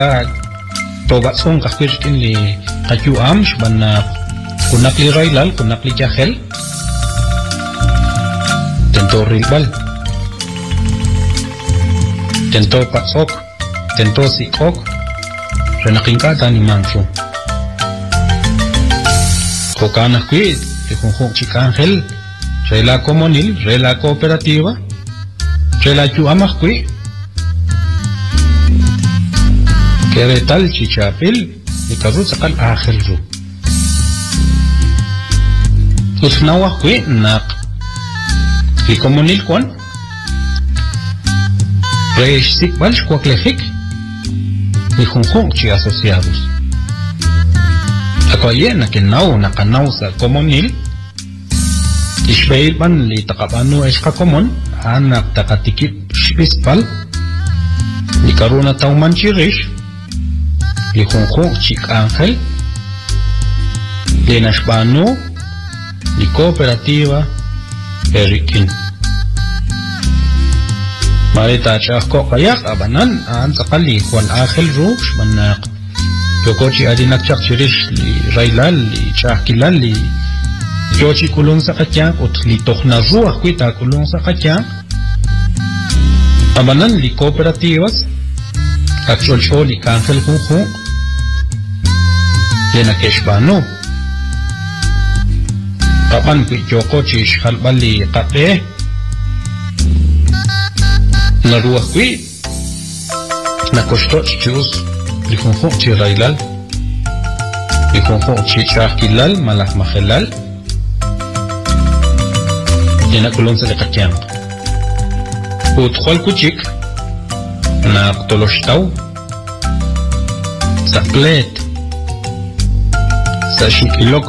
toga son kakwir in li kayu am shbana kunak li railal kunak li jahel tento rilbal tento patsok tento sikok renakingka tani mangso kokana kwi kung chikangel rela comunil rela cooperativa rela chuamak kwi keretal chichapil ikarut sakal akhir ru usnawa kwi nak ki comunil kwan reish sikbal shkwaklehik ni khung chi asociados akoye nakinau nakanaw sa comunil ishbail ban li takabano eska common anak takatikip shpispal ni karuna tauman chirish li khung chik angel li nashbano li cooperativa erikin marita chakko kayak abanan an sakali kwan akhel rush manak yokochi adinak chak chirish li railal li chakilal li yochi kulong sa katyang ut li tokhna ruah kwita kulong sa katyang abanan li cooperativas akcholcho li kankel khung lena keshbano kapan pi yokochi shkhalbal li kape naruah kwi nakoshtoch chus li khung chi railal li khung chi chakilal malak makhelal yana kulon sa katyang ut khol kuchik na toloshtau sa plate sa shikilok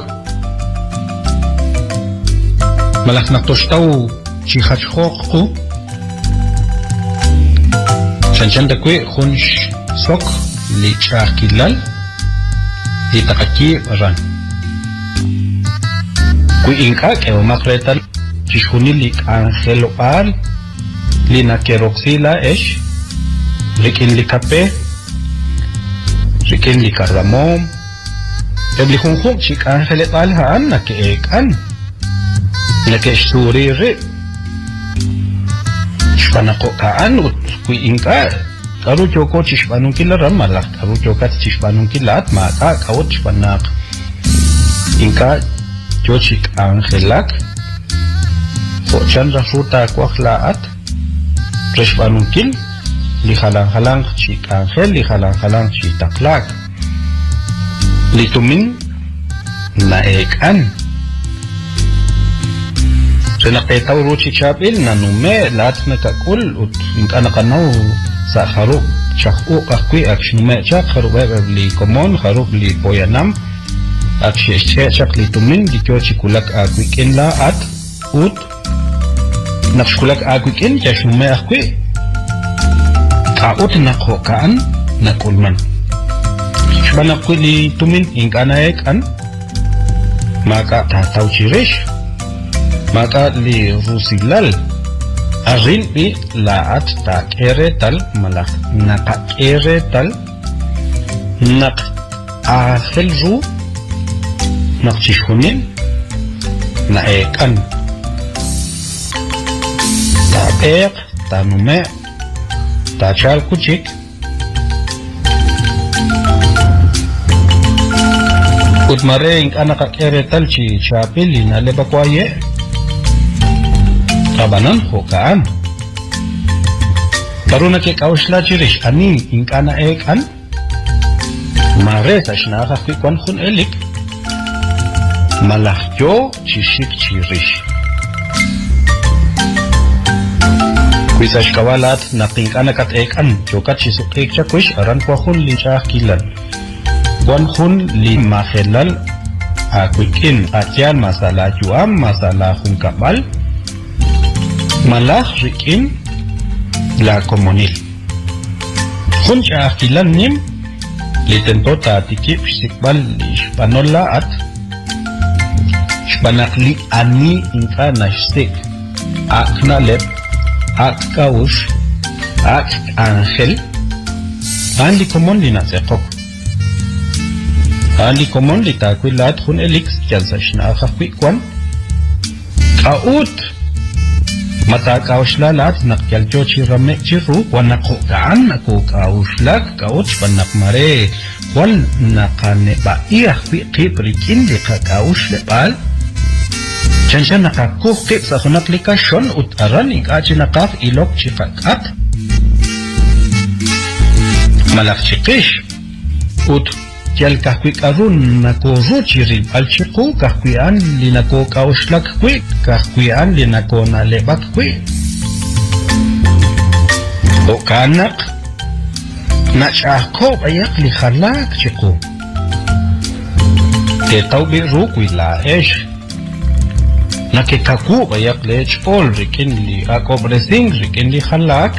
malak na toshtau chi khachkhok ko chanchan da kwe khunsh sok li chakilal li takaki ran kwi inka ke makretal chishunilik angelo al lina keroxila esh rikin likape rikin likaramom ebli khung chik angelet al haan nakeekan nakeshuriri shpanako kaan ut kui inka karu choko chishpanung kilaram malak karu chokat chishpanung kilat maka kawut shpanak inka chochik angelak chan rasuta kwakhlaat reshbanungkil li halang-halang chi angel li halang-halang chi taklak li tumin naekan senaketaw ruchi chapil nanume lahat nakakul ut inkanakanaw sa haruk chakku kakwi akshinume chak haruk li komon haruk li poyanam akshe chak li tumin di chochi kulak akwikin la at ut nakskulak agwikin jashume akwi kaut nakhokaan nakulman shbanakwi li tumin inganaekan maka tataw chirish maka li rusilal arin bi laat ta keretal malak naka keretal nak ahelru nakchishunin naekan taek tanume tachal kuchik utmareng anak keretal chi chapili na lebakwaye kabanan hokaan karuna ke kaushla chirish ani inkana ekan mare tashnaka kwan khun elik malahjo chishik chirish Kuisash kawalat na tingkana kat ekan chokat chisukik chakwish aran kwa khun li chakilan kwan khun li mahelal akwikin atyan masala juam masala khun kabal malah rikin la komunil khun chakilan nim li tento tatikip sikbal li shpanola at shpanakli ani inka nashtik aknalet ak kaush ak angel Anli common li natsaqok. Anli common li taquilat hun elix jalsashna khaqikwan. Qaut mata kauslalat nakyal jochi ramek chiru wanako kaan ako kauslak kaut panak mare wal nakane ba iya qip-rikin li kauslepal chanshan nakakuh qip sa hunak likashon utaran ikachi nakaf ilok chikakat malak chikish ut Yal kahkwik arun nako ruchiril alchiku kahkwian linako kauslak kwik kahkwian linako nalebak kwik o kanak nachahko ayak li khalak chiku te taubi rukwi la esh nakikaku ayak lech ol rikin li akobresing rikin li khalak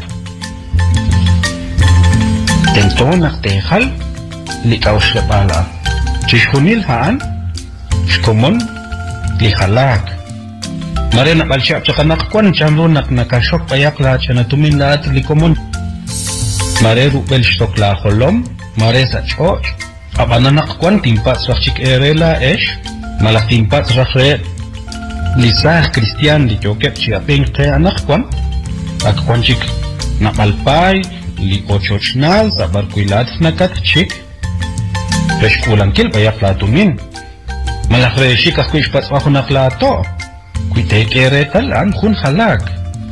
tentonak tehal Likaus lepala Chishunil haan Shkomon Lihalak Mare nak balsiap cakanak kwan Chanro nak nakashok payak la Chanatumin lahat likomon Mare rupel stok la holom Mare sa choch Abananak kwan timpat swachik erela esh Malak timpat rafre Lisah Kristian di jokep siaping ke anak kwan Ak kwan chik Nak balpay Li ochochnal Sabar kuilat nakat chik Resh kulang kil bayak latumin. Malak reshi kah kuish pat ako naklato. Kuitay kere talan kun halak.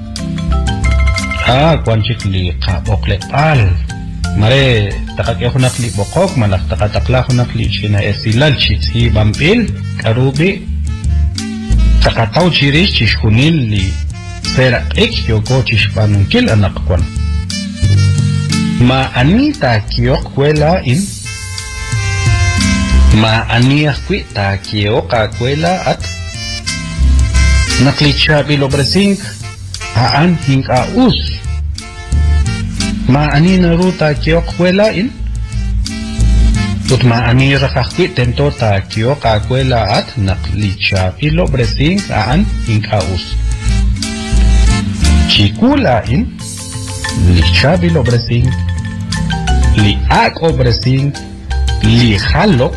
Kwanchik li kabok lepal. Mare takak ako nakli bokok malak takatakla ako nakli china esilal chitsi bampil karubi. Takataw chirish chishkunil li serak ek yoko chishpanungkil anak kwan. Ma anita kiyok kwela in Ma aniyah kwi ta kiyo kakwela at naklicha bilobresing haan hingka us ma ani naru ta kiyo kwela in ut ma ani rakakwi tento ta kiyo kakwela at naklicha bilobresing haan hingka us chikula in licha bilobresing li akobresing li halok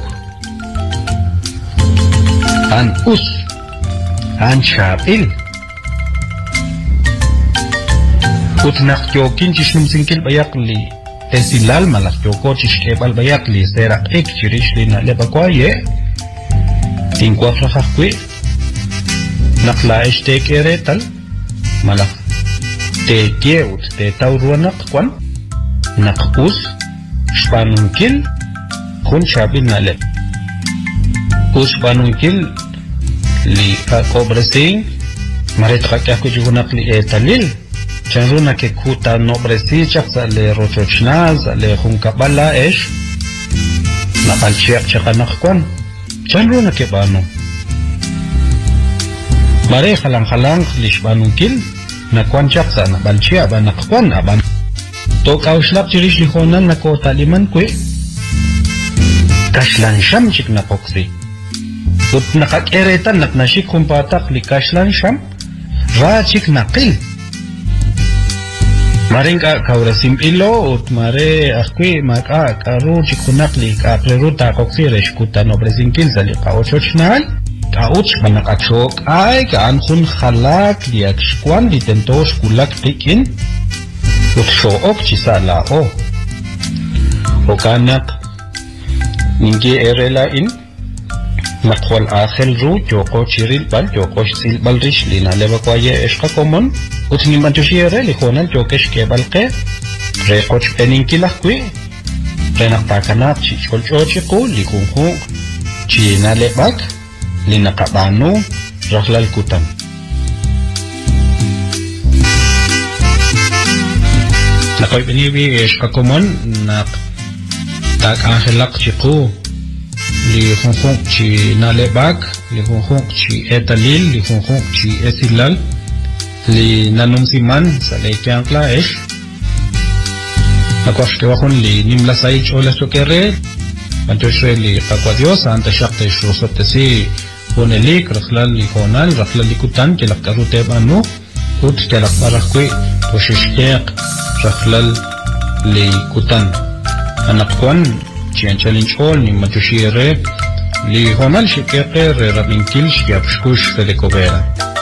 An us An syapil Utnak yokin chisnum singkil bayak li Esilal malak yoko chishkebal bayak li Serak ek chirish li na lebakwaye Tingkwak rakakwe Naklaish te keretal Malak te kieut te tauruanak kwan Nak us Shpanunkil Kun syapil na leb Us panunkil li akobresing marit kakya ko jugunak li etalil chanru na ke kuta no bresi chaksa le rochochnaz le hunkabala esh na balchiak chakanak kwan chanru na ke bano mare khalang li shpanunkil na kwan chaksa na balchia banak kwan aban to kauslap chirish li khonan na ko taliman kwe kashlan sham chik na poksi Ut nakakeretan naknashik kumpatak likashlan sham Rachik nakil Maring ka kaurasim ilo ut mare akwi maka karu chikunak li ka preruta koksiresh kuta no bresinkil sa li ka ochochnal Ka uch manakachok ay ka ankhun khalak li akshkwan li tentos kulak tikin Ut shook chisa lao O kanak Ningi erela in Nakwal akhel ru joko chiril bal joko sil bal rish lina leba kwaye eshka komon utni mantushiere li khonal jokesh ke balqe re qoch peninkila kwi renak takanap chi cholchochi ko li khunhu chi na lebak li nakabanu rahlal kutan nakoy beniwi eshka komon nak tak akhelak chiku li khunkhung chi nalebak li khunkhung chi etalil li khunkhung chi esilal li nanumsiman sa leikyankla esh akwash ke wakun li nimla sai chola sokere pantoshre li qakwadios anta shaqte shrosottesi honelik rakhlal li honal rakhlal li kutan ke laqaru tebanu ut ke laqarakwi toshishtiq rakhlal li kutan anakwan chianchalin chol ni matushire li honal shikere rabinkil shiapshkush Fedecovera.